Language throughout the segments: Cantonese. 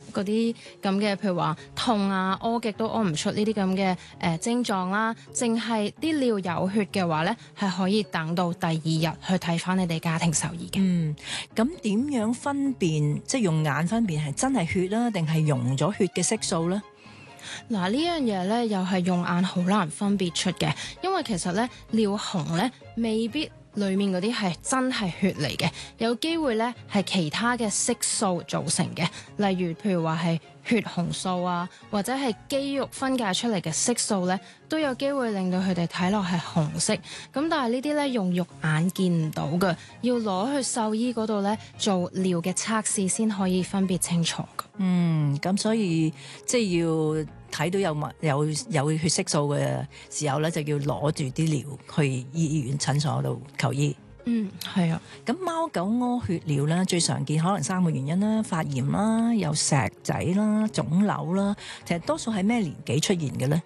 嗰啲咁嘅，譬如話痛啊、屙極都屙唔出呢啲咁嘅症狀啦，淨係啲尿有血嘅話咧，係可以等到第二日去睇翻你哋家庭獸醫嘅。 咁點樣分辨，即係用眼分辨係真係血啦，定係溶咗血嘅色素咧？ 嗱，呢樣嘢咧又係用眼好難分別出嘅，因為其實咧尿紅咧未必裡面嗰啲係真係血嚟嘅，有機會咧係其他嘅色素造成嘅，例如譬如話係血紅素啊，或者係肌肉分解出嚟嘅色素咧，都有機會令到佢哋睇落係紅色。咁但係呢啲咧用肉眼見唔到嘅，要攞去獸醫嗰度咧做尿嘅測試先可以分別清楚嘅。 咁所以即係要睇到有血色素嘅時候咧，就要攞住啲尿去醫院診所度求醫。 係啊。 咁貓狗屙血尿咧，最常見可能3個原因啦：發炎啦、有石仔啦、腫瘤啦。其實多數係咩年紀出現嘅咧？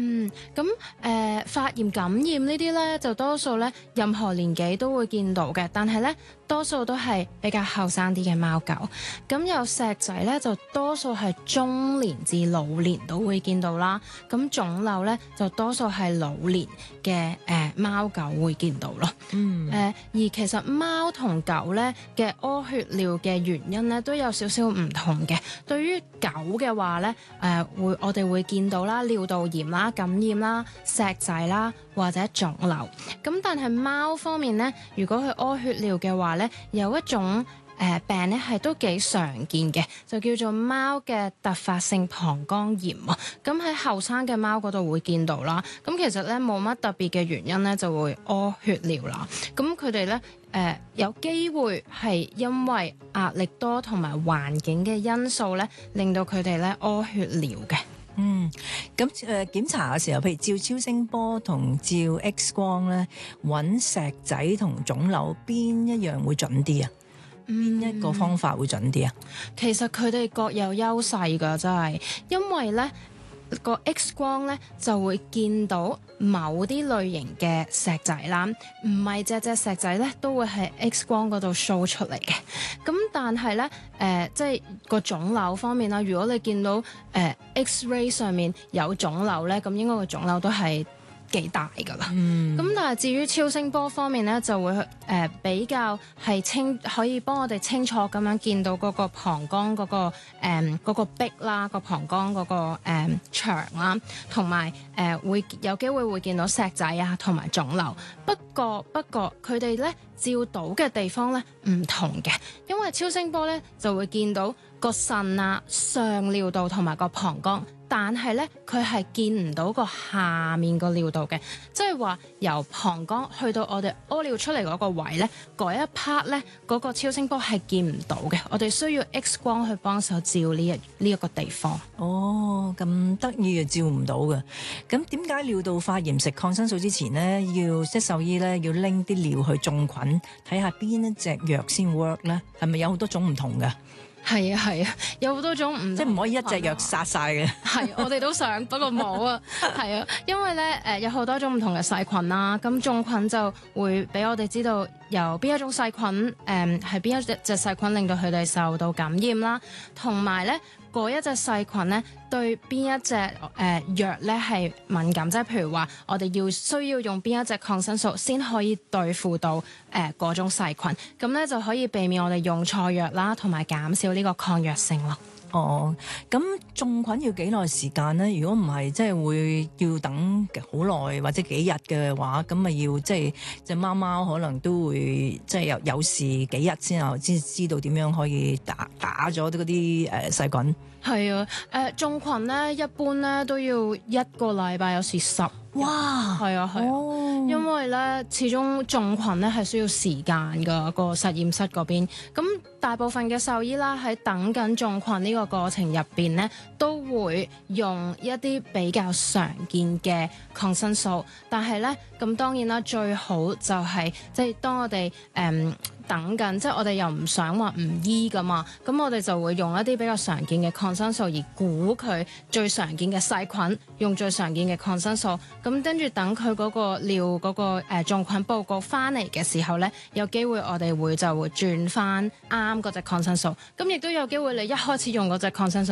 發炎感染呢啲咧，就多數咧任何年紀都會見到嘅，但係咧多數都係比較後生啲嘅貓狗。咁有石仔咧，就多數係中年至老年都會見到啦。咁腫瘤咧，就多數係老年嘅貓狗會見到咯。而其實貓同狗咧嘅屙血尿嘅原因咧都有少少唔同嘅。對於狗嘅話咧，我哋會見到啦，尿道炎啦、感染啦、石仔啦或者腫瘤。咁但係貓方面咧，如果佢屙血尿嘅話咧，有一種病咧係都幾常見嘅，就叫做貓嘅突發性膀胱炎啊。咁喺後生嘅貓嗰度會見到啦。咁其實咧冇乜特別嘅原因咧，就會屙血尿啦。咁佢哋咧有機會係因為壓力多同埋環境嘅因素咧，令到佢哋咧屙血尿嘅。 咁檢查嘅時候，譬如照超聲波同照 X 光咧，揾石仔同腫瘤邊一樣會準啲啊？邊一個方法會準啲啊？ 其實佢哋各有優勢㗎，真係，因為咧個 X 光咧就會見到某啲類型嘅石仔啦，唔係隻石仔咧都會喺 X 光嗰度 show 出嚟嘅。咁但係咧即係個腫瘤方面啦，如果你見到X-ray 上面有腫瘤咧，咁應該個腫瘤都係幾大㗎啦。咁但係至於超聲波方面咧，就會比較係可以幫我哋清楚咁樣見到嗰個膀胱嗰個壁啦，個膀胱嗰個牆啦，同埋會有機會會見到石仔啊，同埋腫瘤。不過佢哋咧照到嘅地方咧唔同嘅，因為超聲波咧就會見到個腎啊、上尿道同埋個膀胱。但係咧，佢係見唔到個下面個尿道嘅，即係話由膀胱去到我哋屙尿出嚟嗰個位咧，嗰一 part 咧，嗰個超聲波係見唔到嘅。我哋需要 X 光去幫手照呢一個地方。 哦，咁得意啊，照唔到嘅。咁點解尿道發炎食抗生素之前咧，即係獸醫咧要拎啲尿去種菌，睇下邊一隻藥先 work 咧？係咪有好多種唔同㗎？ 係啊，有好多種唔， 即係唔可以一隻藥殺晒嘅。 係，我哋都想，不過冇啊。係啊，因為咧有好多種唔同嘅細菌啦，咁種菌就會俾我哋知道由邊一種細菌係邊一隻細菌令到佢哋受到感染啦，同埋咧嗰一隻細菌咧對邊一隻藥咧係敏感，即係譬如話我哋需要用邊一隻抗生素先可以對付到嗰種細菌，咁咧就可以避免我哋用錯藥啦，同埋減少呢個抗藥性咯。 哦，咁種菌要幾耐時間咧？如果唔係，即係會要等好耐或者幾日嘅話，咁咪要即係隻貓貓可能都會即係有事幾日先知道點樣可以打咗嗰啲細菌。係啊，種菌咧一般咧都要1個禮拜，有時10。 哇， 係啊，因為咧始終種菌咧係需要時間㗎，個實驗室嗰邊。咁大部分嘅獸醫啦喺等緊種菌呢個過程入邊咧，都會用一啲比較常見嘅抗生素。但係咧咁當然啦，最好就係即係當我哋等緊，即係我哋又唔想話唔醫㗎嘛，咁我哋就會用一啲比較常見嘅抗生素，而估佢最常見嘅細菌，用最常見嘅抗生素。咁跟住等佢嗰個尿嗰個種菌報告翻嚟嘅時候咧，有機會我哋就會轉翻啱嗰隻抗生素。咁亦都有機會你一開始用嗰隻抗生素